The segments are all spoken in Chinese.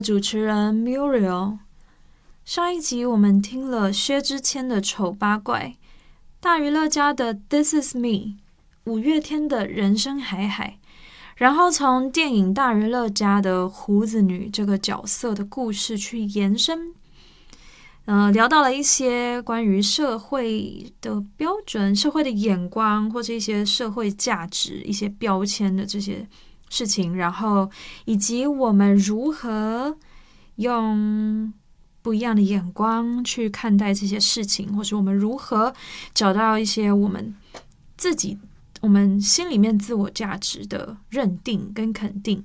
主持人 Muriel。上一集我们听了薛之谦的《丑八怪》，大娱乐家的《This Is Me》，五月天的人生海海，然后从电影大娱乐家的胡子女这个角色的故事去延伸，聊到了一些关于社会的标准、社会的眼光，或者一些社会价值、一些标签的这些事情，然后以及我们如何用不一样的眼光去看待这些事情，或是我们如何找到一些我们自己、我们心里面自我价值的认定跟肯定。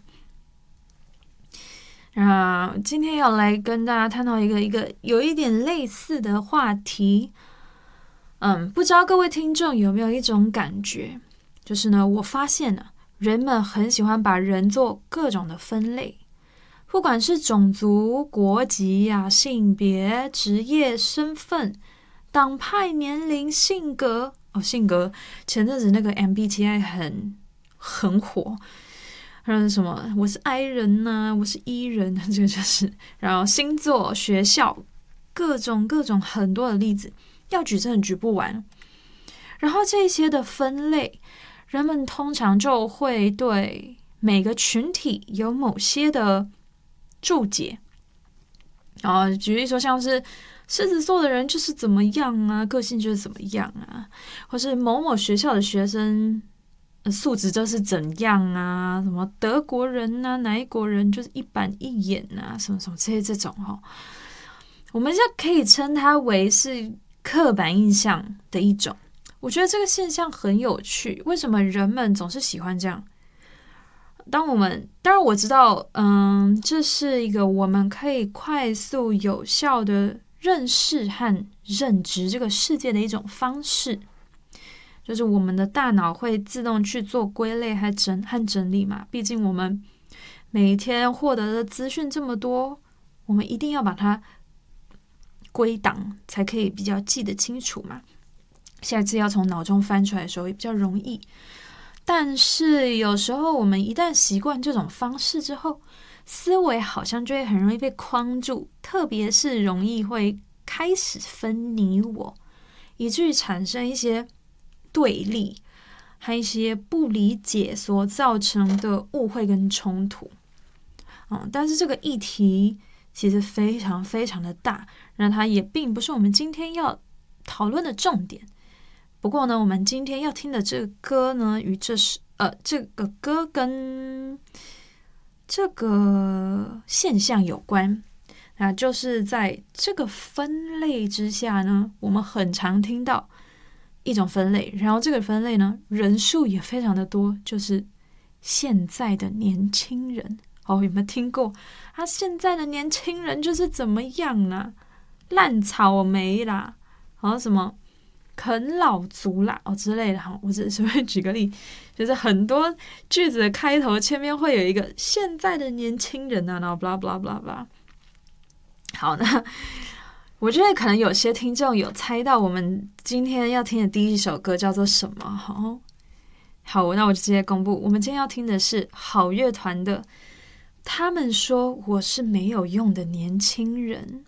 今天要来跟大家探讨一个有一点类似的话题。不知道各位听众有没有一种感觉，就是呢，我发现呢，人们很喜欢把人做各种的分类，不管是种族、国籍性别、职业、身份、党派、年龄、性格。性格前阵子那个 MBTI 很火，什么我是 I 人我是 E 人，这个就是，然后星座、学校，各种很多的例子，要举真的举不完。然后这些的分类，人们通常就会对每个群体有某些的注解。举例说，像是狮子座的人就是怎么样个性就是怎么样或是某某学校的学生素质就是怎样什么德国人哪一国人就是一板一眼什么什么这种我们就可以称它为是刻板印象的一种。我觉得这个现象很有趣，为什么人们总是喜欢这样？当然我知道，这是一个我们可以快速有效的认识和认知这个世界的一种方式，就是我们的大脑会自动去做归类和整理嘛。毕竟我们每一天获得的资讯这么多，我们一定要把它归档，才可以比较记得清楚嘛。下一次要从脑中翻出来的时候也比较容易。但是有时候我们一旦习惯这种方式之后，思维好像就会很容易被框住，特别是容易会开始分你我，以至于产生一些对立和一些不理解所造成的误会跟冲突。但是这个议题其实非常非常的大，那它也并不是我们今天要讨论的重点。不过呢，我们今天要听的这个歌呢，与这个歌跟这个现象有关。那就是在这个分类之下呢，我们很常听到一种分类，然后这个分类呢，人数也非常的多，就是现在的年轻人。有没有听过现在的年轻人就是怎么样呢？烂草莓啦，什么啃老族啦之类的我只是会举个例，就是很多句子的开头前面会有一个现在的年轻人然后 blah blah blah blah。 好，那我觉得可能有些听众有猜到我们今天要听的第一首歌叫做什么。好，那我就直接公布，我们今天要听的是好乐团的他们说我是没有用的年轻人。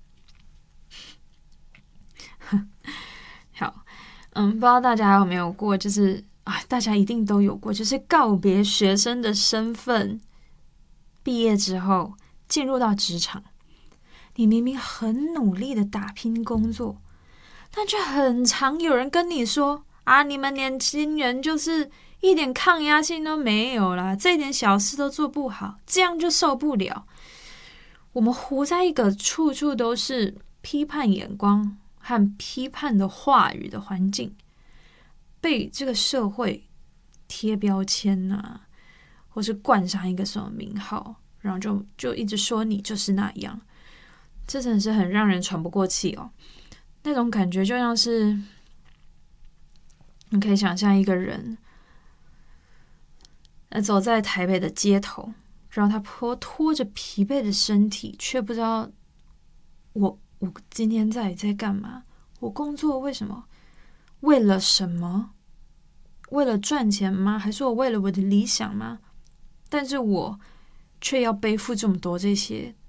好，不知道大家有没有过，就是大家一定都有过，就是告别学生的身份，毕业之后进入到职场，你明明很努力的打拼工作，但却很常有人跟你说你们年轻人就是一点抗压性都没有啦，这点小事都做不好，这样就受不了。我们活在一个处处都是批判眼光和批判的话语的环境，被这个社会贴标签或是冠上一个什么名号，然后就一直说你就是那样，这真的是很让人喘不过气那种感觉就像是，你可以想象一个人走在台北的街头，然后他拖着疲惫的身体，却不知道我今天在干嘛，我工作为什么，为了什么，为了赚钱吗？还是我为了我的理想吗？但是我却要背负这么多这些